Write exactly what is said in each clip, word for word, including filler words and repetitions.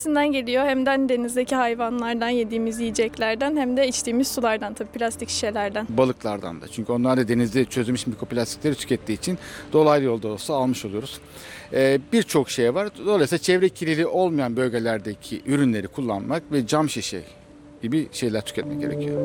Sinden geliyor hem de denizdeki hayvanlardan, yediğimiz yiyeceklerden hem de içtiğimiz sulardan, tabii plastik şişelerden. Balıklardan da. Çünkü onlar da denizde çözülmüş mikroplastikleri tükettiği için dolaylı yolda olsa almış oluyoruz. Ee, Birçok şey var. Dolayısıyla çevre kirliliği olmayan bölgelerdeki ürünleri kullanmak ve cam şişe gibi şeyler tüketmek gerekiyor.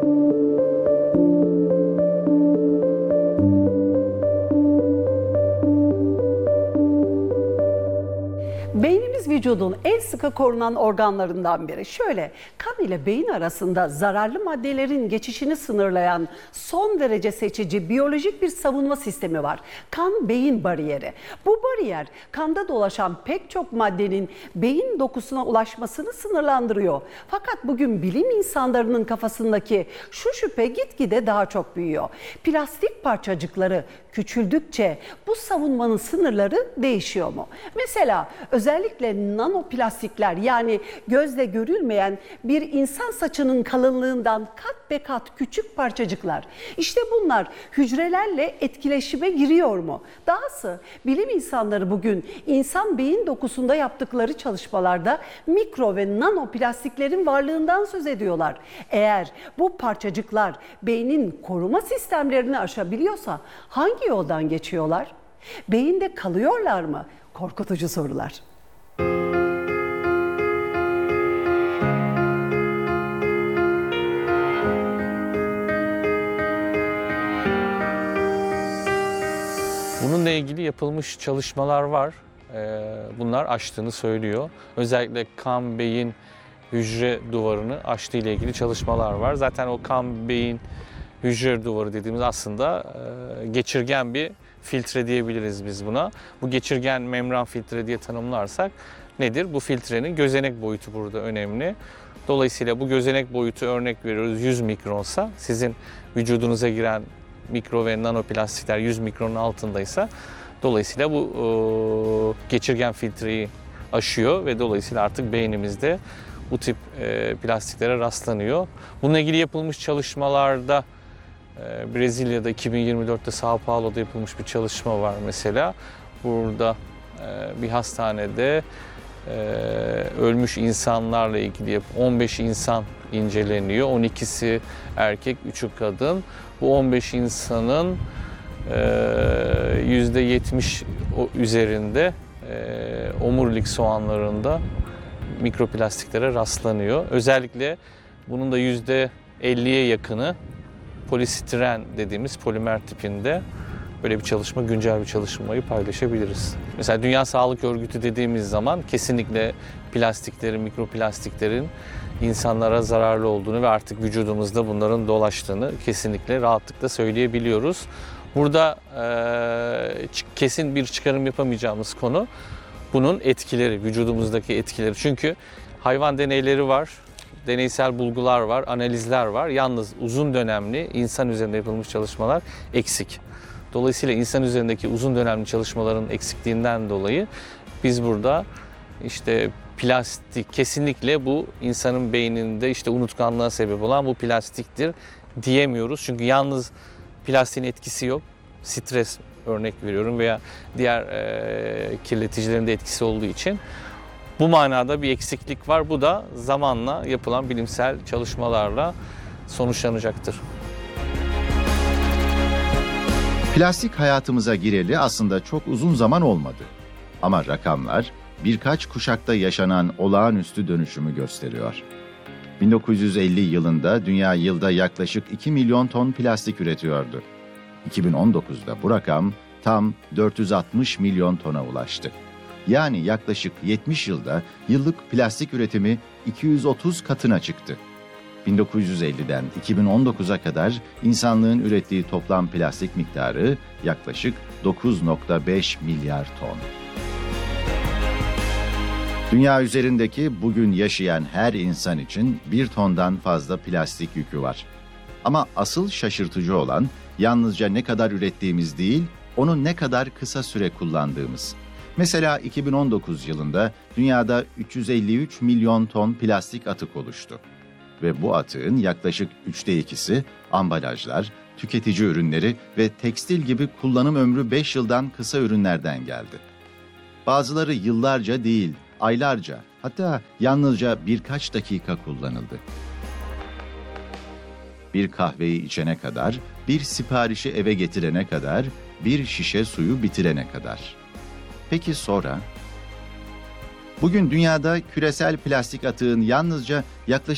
Beynimiz vücudun en sıkı korunan organlarından biri. Şöyle, kan ile beyin arasında zararlı maddelerin geçişini sınırlayan son derece seçici biyolojik bir savunma sistemi var. Kan-beyin bariyeri. Bu bariyer kanda dolaşan pek çok maddenin beyin dokusuna ulaşmasını sınırlandırıyor. Fakat bugün bilim insanlarının kafasındaki şu şüphe gitgide daha çok büyüyor. Plastik parçacıkları küçüldükçe bu savunmanın sınırları değişiyor mu? Mesela özellikle nanoplastikler, yani gözle görülmeyen bir insan saçının kalınlığından kat be kat küçük parçacıklar. İşte bunlar hücrelerle etkileşime giriyor mu? Dahası bilim insanları bugün insan beyin dokusunda yaptıkları çalışmalarda mikro ve nanoplastiklerin varlığından söz ediyorlar. Eğer bu parçacıklar beynin koruma sistemlerini aşabiliyorsa hangi yoldan geçiyorlar? Beyinde kalıyorlar mı? Korkutucu sorular. Bununla ilgili yapılmış çalışmalar var. Bunlar aştığını söylüyor. Özellikle kan beyin hücre duvarını aştığı ile ilgili çalışmalar var. Zaten o kan beyin hücre duvarı dediğimiz aslında geçirgen bir filtre diyebiliriz biz buna. Bu geçirgen membran filtre diye tanımlarsak nedir? Bu filtrenin gözenek boyutu burada önemli. Dolayısıyla bu gözenek boyutu, örnek veriyoruz, yüz mikronsa, sizin vücudunuza giren mikro ve nanoplastikler yüz mikronun altındaysa dolayısıyla bu e, geçirgen filtreyi aşıyor ve dolayısıyla artık beynimizde bu tip e, plastiklere rastlanıyor. Bununla ilgili yapılmış çalışmalarda e, Brezilya'da iki bin yirmi dörtte São Paulo'da yapılmış bir çalışma var mesela. Burada e, bir hastanede e, ölmüş insanlarla ilgili yap- on beş insan inceleniyor. on ikisi erkek, üçü kadın. Bu on beş insanın yüzde yetmiş üzerinde e, omurilik soğanlarında mikroplastiklere rastlanıyor. Özellikle bunun da yüzde elliye yakını polistiren dediğimiz polimer tipinde. Böyle bir çalışma, güncel bir çalışmayı paylaşabiliriz. Mesela Dünya Sağlık Örgütü dediğimiz zaman kesinlikle plastiklerin, mikroplastiklerin insanlara zararlı olduğunu ve artık vücudumuzda bunların dolaştığını kesinlikle rahatlıkla söyleyebiliyoruz. Burada e, kesin bir çıkarım yapamayacağımız konu bunun etkileri, vücudumuzdaki etkileri. Çünkü hayvan deneyleri var, deneysel bulgular var, analizler var. Yalnız uzun dönemli insan üzerinde yapılmış çalışmalar eksik. Dolayısıyla insan üzerindeki uzun dönemli çalışmaların eksikliğinden dolayı biz burada işte plastik, kesinlikle bu insanın beyninde işte unutkanlığa sebep olan bu plastiktir diyemiyoruz. Çünkü yalnız plastiğin etkisi yok. Stres örnek veriyorum veya diğer e, kirleticilerin de etkisi olduğu için bu manada bir eksiklik var. Bu da zamanla yapılan bilimsel çalışmalarla sonuçlanacaktır. Plastik hayatımıza gireli aslında çok uzun zaman olmadı. Ama rakamlar birkaç kuşakta yaşanan olağanüstü dönüşümü gösteriyor. bin dokuz yüz elli yılında dünya yılda yaklaşık iki milyon ton plastik üretiyordu. iki bin on dokuzda bu rakam tam dört yüz altmış milyon tona ulaştı. Yani yaklaşık yetmiş yılda yıllık plastik üretimi iki yüz otuz katına çıktı. bin dokuz yüz elliden iki bin on dokuza kadar insanlığın ürettiği toplam plastik miktarı yaklaşık dokuz virgül beş milyar ton. Dünya üzerindeki bugün yaşayan her insan için bir tondan fazla plastik yükü var. Ama asıl şaşırtıcı olan yalnızca ne kadar ürettiğimiz değil, onu ne kadar kısa süre kullandığımız. Mesela iki bin on dokuz yılında dünyada üç yüz elli üç milyon ton plastik atık oluştu. Ve bu atığın yaklaşık üçte ikisi ambalajlar, tüketici ürünleri ve tekstil gibi kullanım ömrü beş yıldan kısa ürünlerden geldi. Bazıları yıllarca değil, aylarca Hatta yalnızca birkaç dakika kullanıldı. Bir kahveyi içene kadar, bir siparişi eve getirene kadar, bir şişe suyu bitirene kadar. Peki sonra? Bugün dünyada küresel plastik atığın yalnızca yaklaşık